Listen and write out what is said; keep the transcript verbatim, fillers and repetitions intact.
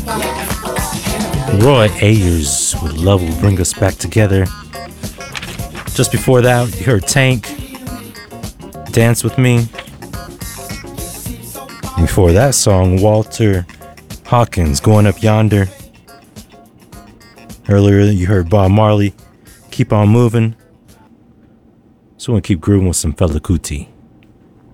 Roy Ayers with Love Will Bring Us Back Together. Just before that, you heard Tank, Dance With Me. And before that song, Walter Hawkins, Going Up Yonder. Earlier, you heard Bob Marley, Keep On Moving. So we're going to keep grooving with some Fela Kuti.